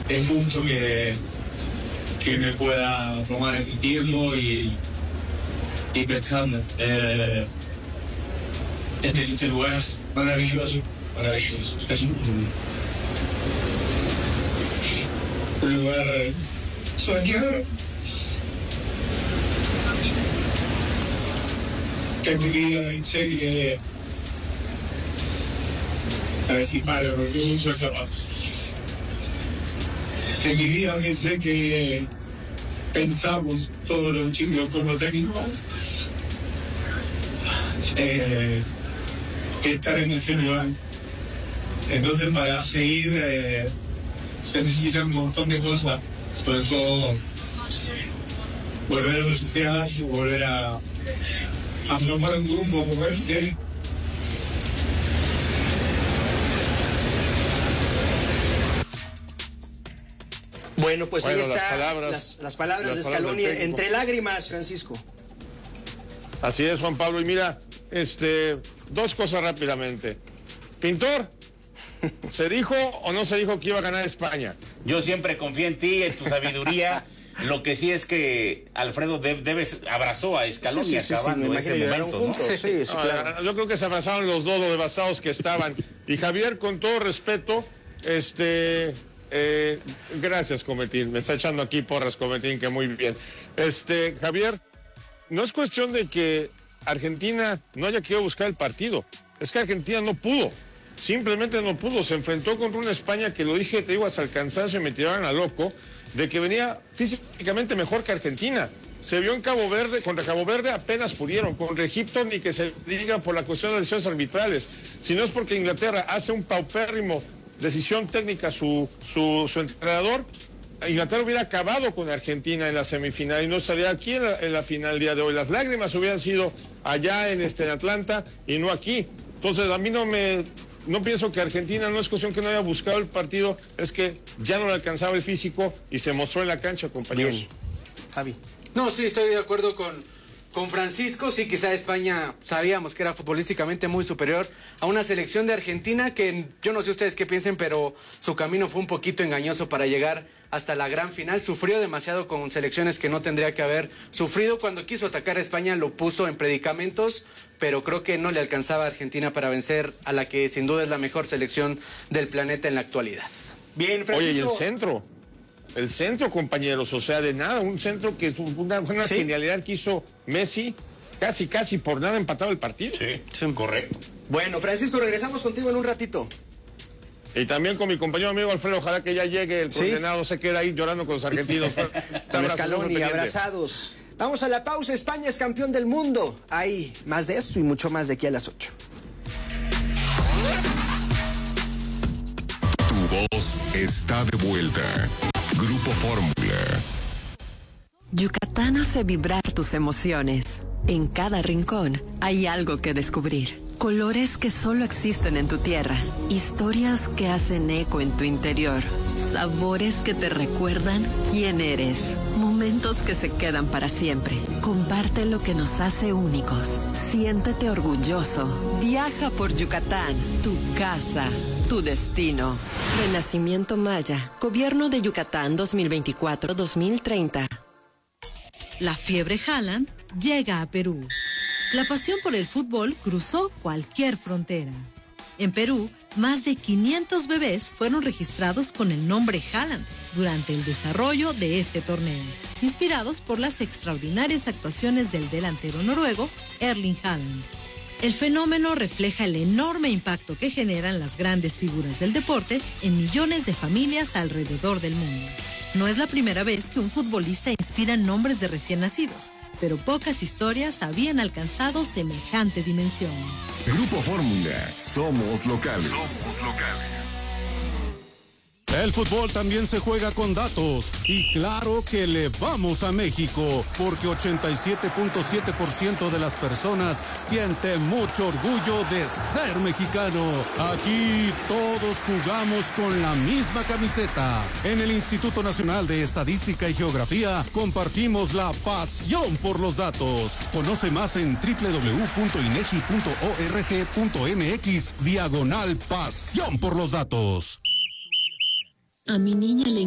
el punto que me pueda tomar este tiempo y pensando. Este lugar es maravilloso. Es un lugar soñado. Que en mi vida pensé que... A ver si paro, porque no soy capaz. En mi vida pensé que pensamos todos los chicos como técnicos estar en ese lugar. Entonces para seguir se necesitan un montón de cosas, sobre todo volver a la sociedad, volver a formar un grupo como este. Bueno, pues ahí están las palabras de Scaloni entre lágrimas, Francisco. Así es, Juan Pablo. Y mira, dos cosas rápidamente. Pintor, ¿se dijo o no se dijo que iba a ganar España? Yo siempre confío en ti, en tu sabiduría. Lo que sí es que Alfredo abrazó a Scaloni acabando ese momento, ¿no? Sí, claro. Yo creo que se abrazaron los dos, los devastados que estaban. Y Javier, con todo respeto, gracias, Cometín. Me está echando aquí porras, Cometín, que muy bien. Javier, no es cuestión de que Argentina no haya querido buscar el partido. Es que Argentina no pudo. Simplemente no pudo. Se enfrentó contra una España que lo dije, te digo, hasta el cansancio y me tiraron a loco, de que venía físicamente mejor que Argentina. Se vio en Cabo Verde, contra Cabo Verde apenas pudieron, contra Egipto ni que se diga por la cuestión de las decisiones arbitrales, si no es porque Inglaterra hace un paupérrimo decisión técnica su entrenador, Inglaterra hubiera acabado con Argentina en la semifinal y no estaría aquí en la final el día de hoy. Las lágrimas hubieran sido allá en Atlanta y no aquí. Entonces a mí no pienso que Argentina, no es cuestión que no haya buscado el partido, es que ya no le alcanzaba el físico y se mostró en la cancha, compañeros. Bien. Javi. No, sí, estoy de acuerdo con Francisco. Sí, quizá España sabíamos que era futbolísticamente muy superior a una selección de Argentina que yo no sé ustedes qué piensen, pero su camino fue un poquito engañoso para llegar hasta la gran final. Sufrió demasiado con selecciones que no tendría que haber sufrido. Cuando quiso atacar a España lo puso en predicamentos, pero creo que no le alcanzaba a Argentina para vencer a la que sin duda es la mejor selección del planeta en la actualidad. Bien, Francisco. Oye, y el centro, compañeros, o sea, de nada, un centro que fue una genialidad que hizo Messi, casi por nada empatado el partido. Sí, correcto. Bueno, Francisco, regresamos contigo en un ratito. Y también con mi compañero amigo Alfredo, ojalá que ya llegue el condenado, se queda ahí llorando con los argentinos. Con Scaloni, abrazados. Vamos a la pausa. España es campeón del mundo. Hay más de esto y mucho más de aquí a las 8. Tu voz está de vuelta. Grupo Fórmula. Yucatán hace vibrar tus emociones. En cada rincón hay algo que descubrir. Colores que solo existen en tu tierra. Historias que hacen eco en tu interior. Sabores que te recuerdan quién eres. Momentos que se quedan para siempre. Comparte lo que nos hace únicos. Siéntete orgulloso. Viaja por Yucatán. Tu casa. Tu destino. Renacimiento Maya. Gobierno de Yucatán 2024-2030. La fiebre Haaland llega a Perú. La pasión por el fútbol cruzó cualquier frontera. En Perú, más de 500 bebés fueron registrados con el nombre Haaland durante el desarrollo de este torneo, inspirados por las extraordinarias actuaciones del delantero noruego Erling Haaland. El fenómeno refleja el enorme impacto que generan las grandes figuras del deporte en millones de familias alrededor del mundo. No es la primera vez que un futbolista inspira nombres de recién nacidos, pero pocas historias habían alcanzado semejante dimensión. Grupo Fórmula, somos locales. El fútbol también se juega con datos y claro que le vamos a México porque 87.7% de las personas siente mucho orgullo de ser mexicano. Aquí todos jugamos con la misma camiseta. En el Instituto Nacional de Estadística y Geografía compartimos la pasión por los datos. Conoce más en www.inegi.org.mx/pasión por los datos. A mi niña le